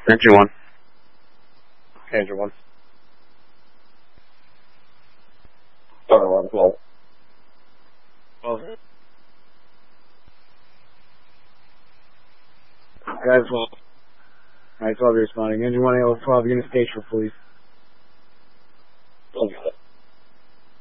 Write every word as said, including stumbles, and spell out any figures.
Engine one. Engine one. Other one, twelve. twelve. Guys, well. Alright, twelve responding. Engine one, A L twelve, unit station, please.